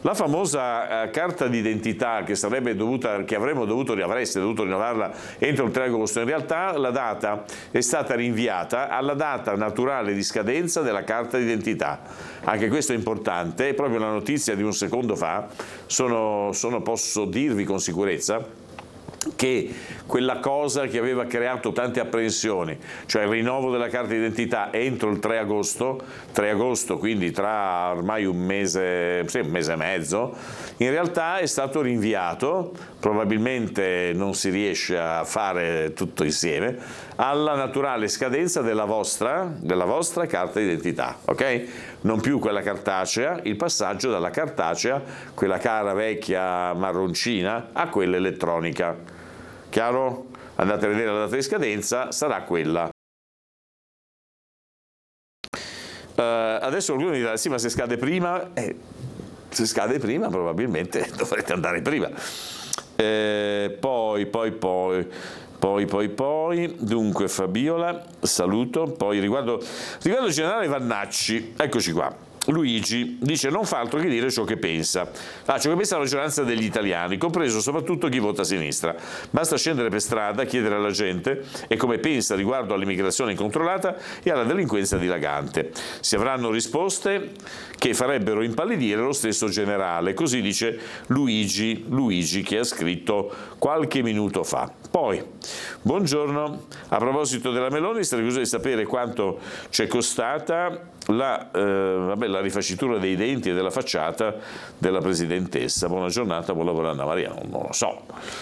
La famosa carta d'identità che avreste dovuto rinnovarla entro il 3 agosto, in realtà la data è stata rinviata alla data naturale di scadenza della carta d'identità. Anche questo è importante, è proprio una notizia di un secondo fa, posso dirvi con sicurezza che quella cosa che aveva creato tante apprensioni, cioè il rinnovo della carta d'identità entro il 3 agosto, quindi tra ormai un mese e mezzo, in realtà è stato rinviato, probabilmente non si riesce a fare tutto insieme, alla naturale scadenza della vostra carta d'identità, ok? Non più quella cartacea, il passaggio dalla cartacea, quella cara vecchia marroncina, a quella elettronica. Chiaro? Andate a vedere la data di scadenza, sarà quella. Adesso qualcuno dirà, sì, ma se scade prima, probabilmente dovrete andare prima. Poi, dunque Fabiola, saluto, poi riguardo il generale Vannacci, eccoci qua. Luigi dice non fa altro che dire ciò che pensa. Ciò che pensa la maggioranza degli italiani, compreso soprattutto chi vota a sinistra. Basta scendere per strada, chiedere alla gente e come pensa riguardo all'immigrazione incontrollata e alla delinquenza dilagante. Si avranno risposte che farebbero impallidire lo stesso generale. Così dice Luigi che ha scritto qualche minuto fa. Poi, buongiorno, a proposito della Meloni, sarei curioso di sapere quanto ci è costata la rifacitura dei denti e della facciata della presidentessa. Buona giornata, buon lavoro Anna Maria. Non lo so.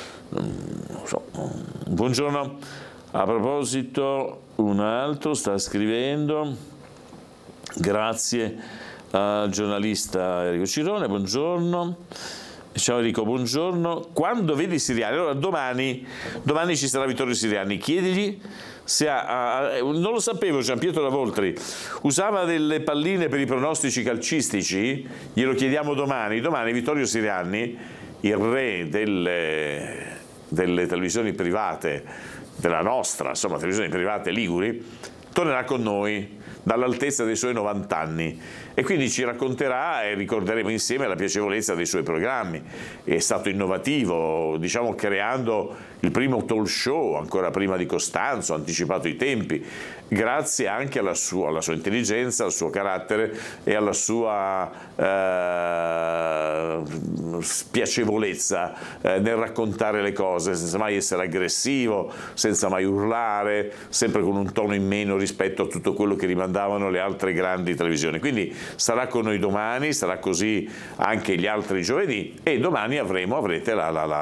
Buongiorno, a proposito un altro sta scrivendo, grazie al giornalista Enrico Cirone, buongiorno. Ciao Enrico, buongiorno. Quando vedi i siriani, allora domani ci sarà Vittorio Siriani, chiedigli se non lo sapevo, Gianpietro Lavoltri usava delle palline per i pronostici calcistici, glielo chiediamo domani Vittorio Siriani, il re delle televisioni private, della nostra, insomma, televisioni private liguri, tornerà con noi dall'altezza dei suoi 90 anni e quindi ci racconterà e ricorderemo insieme la piacevolezza dei suoi programmi. È stato innovativo, diciamo, creando il primo talk show ancora prima di Costanzo, ha anticipato i tempi, grazie anche alla sua intelligenza, al suo carattere e alla sua piacevolezza nel raccontare le cose senza mai essere aggressivo, senza mai urlare, sempre con un tono in meno rispetto a tutto quello che rimandavano le altre grandi televisioni. Quindi sarà con noi domani, sarà così anche gli altri giovedì e domani avrete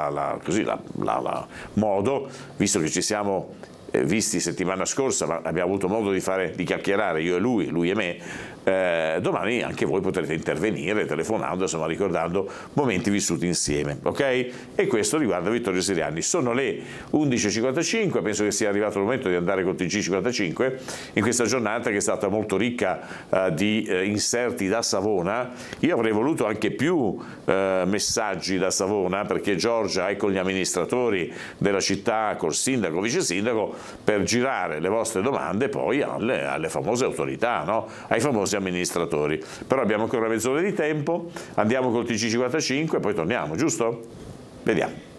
modo, visto che ci siamo visti settimana scorsa, ma abbiamo avuto modo di chiacchierare io e lui e me, domani anche voi potrete intervenire telefonando, insomma ricordando momenti vissuti insieme, ok? E questo riguarda Vittorio Siriani. Sono le 11.55, penso che sia arrivato il momento di andare col TG55 in questa giornata che è stata molto ricca di inserti da Savona. Io avrei voluto anche più messaggi da Savona, perché Giorgia è con gli amministratori della città, col sindaco, vice sindaco, per girare le vostre domande poi alle famose autorità, no? Ai famosi amministratori. Però abbiamo ancora mezz'ora di tempo, andiamo col TG55 e poi torniamo, giusto? Vediamo.